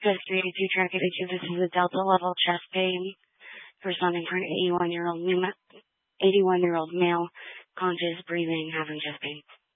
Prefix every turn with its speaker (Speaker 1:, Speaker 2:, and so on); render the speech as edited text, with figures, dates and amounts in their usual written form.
Speaker 1: 32 track 82. This is a delta level chest pain. Responding for an 81-year-old male, conscious breathing, having chest pain.